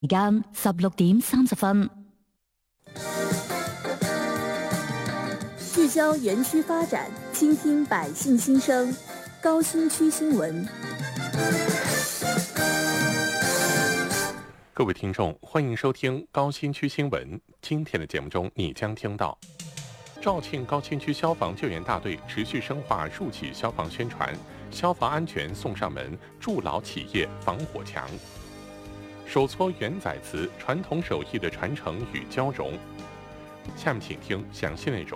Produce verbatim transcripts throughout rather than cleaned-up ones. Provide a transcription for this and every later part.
時間十六點三十分。 聚焦園區發展，傾聽百姓心聲。高新區新聞。 各位聽眾，歡迎收聽高新區新聞。今天的節目中，你將聽到肇慶高新區消防救援大隊持續深化入企消防宣傳，消防安全送上門，築牢企業防火牆。手搓元仔瓷，傳統手藝的傳承與交融。下面請聽詳細內容。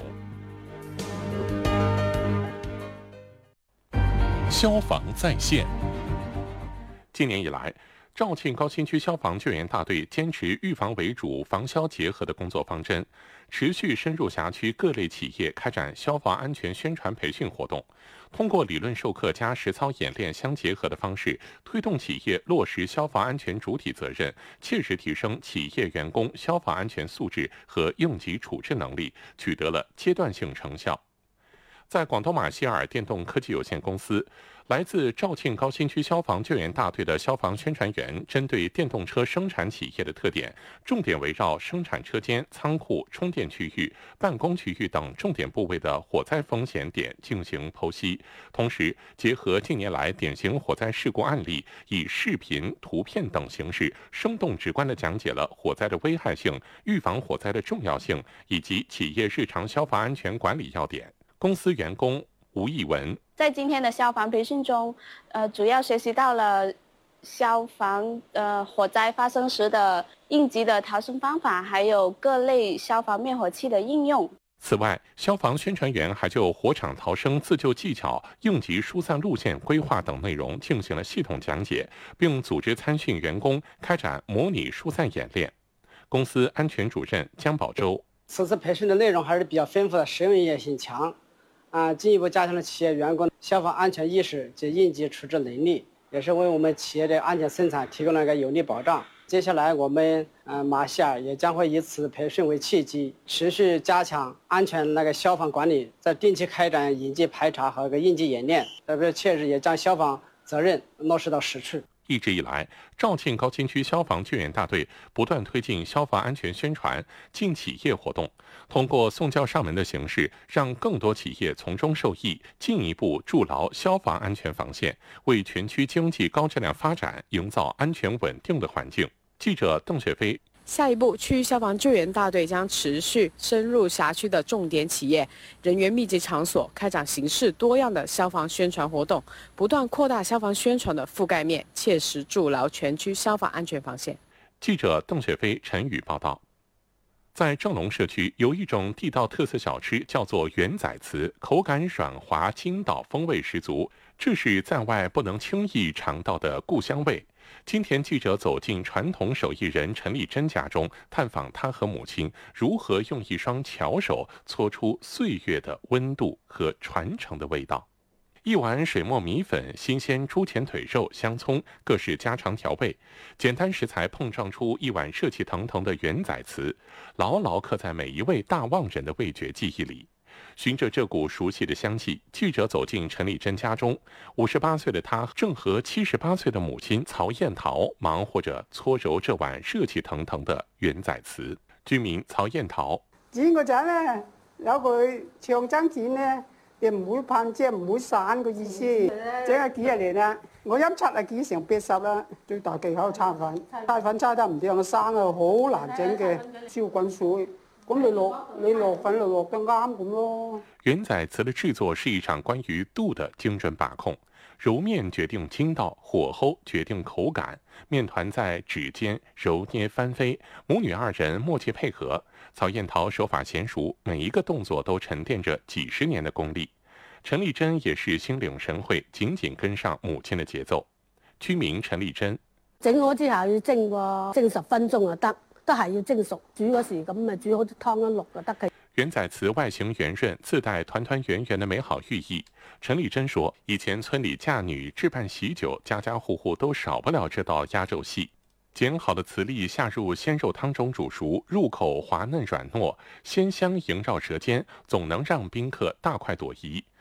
消防在線。今年以來，肇慶高新區消防救援大隊堅持預防為主、防消結合的工作方針，持續深入轄區各類企業開展消防安全宣傳培訓活動，通過理論授課加實操演練相結合的方式，推動企業落實消防安全主體責任，切實提升企業員工消防安全素質和應急處置能力，取得了階段性成效。在廣東馬歇爾電動科技有限公司，來自肇慶高新區消防救援大隊的消防宣傳員，針對電動車生產企業的特點，重點圍繞生產車間、倉庫、充電區域、辦公區域等重點部位的火災風險點進行剖析，同時結合近年來典型火災事故案例，以視頻、圖片等形式，生動直觀地講解了火災的危害性、預防火災的重要性以及企業日常消防安全管理要點。公司員工吳藝文在今天的消防培訓中，呃，主要學習到了消防呃火災發生時的應急的逃生方法，還有各類消防滅火器的應用。 此外，消防宣傳員還就火場逃生自救技巧、應急疏散路線規劃等內容進行了系統講解，並組織參訓員工開展模擬疏散演練。公司安全主任江寶洲， 此次培訓的內容還是比較豐富的，實用也性強。啊，進一步加強了企業員工消防安全意識及應急處置能力，也是為我們企業的安全生產提供了一個有力保障。接下來，我們呃馬歇爾也將會以此培訓為契機，持續加強安全那個消防管理，在定期開展應急排查和個應急演練，特別切實也將消防責任落實到實處。 一直以來，肇慶高新區消防救援大隊不斷推進消防安全宣傳、進企業活動，通過送教上門的形式，讓更多企業從中受益，進一步築牢消防安全防線，為全區經濟高質量發展營造安全穩定的環境。記者鄧雪飛。 下一步，區消防救援大隊將持續深入轄區的重點企業、人員密集場所，開展形式多樣的消防宣傳活動，不斷擴大消防宣傳的覆蓋面，切實築牢全區消防安全防線。 記者鄧雪飛、陳宇報道。在正龍社區，有一種地道特色小吃，叫做元仔瓷，口感軟滑筋道，風味十足，這是在外不能輕易嘗到的故鄉味。今天記者走進傳統手藝人陳麗珍家中，探訪她和母親如何用一雙巧手搓出歲月的溫度和傳承的味道。一碗水磨米粉、新鮮豬前腿肉、香蔥，各式家常調味，簡單食材碰撞出一碗熱氣騰騰的元仔瓷，牢牢刻在每一位大旺人的味覺記憶裡。循着這股熟悉的香氣，記者走進陳麗珍家中。五十八歲的她正和七十八歲的母親曹燕桃忙活着搓揉這碗熱氣騰騰的元仔瓷。居民曹燕桃： 剪嗰陣咧，有句長針剪咧，亦唔會噴，即係唔會散個意思。整咗幾十年啦，我飲七啊幾成八十啦。最大技巧搓粉，搓粉搓得唔掂，生啊好難整嘅，燒滾水。咁你落你落粉就落得啱咁咯。 元仔瓷的製作是一場關於度的精準把控，揉麵決定筋道，火候決定口感，麵團在指尖揉捏翻飛，母女二人默契配合。曹燕桃手法嫻熟，每一個動作都沉澱着幾十年的功力。陳麗珍也是心領神會，緊緊跟上母親的節奏。居民陳麗珍： 整好之後要蒸個蒸十分鐘就得。都係要蒸熟，煮嗰時咁咪煮好啲湯一淥就得嘅。 元仔瓷外形圓潤，自帶團團圓圓的美好寓意。陳麗珍說，以前村裡嫁女置辦喜酒，家家戶戶都少不了這道鴨肉戲。剪好的瓷粒下入鮮肉湯中煮熟，入口滑嫩軟糯，鮮香縈繞舌尖，總能讓賓客大快朵頤。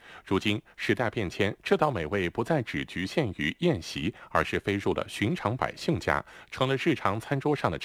如今时代变迁，这道美味不再只局限于宴席，而是飞入了寻常百姓家，成了日常餐桌上的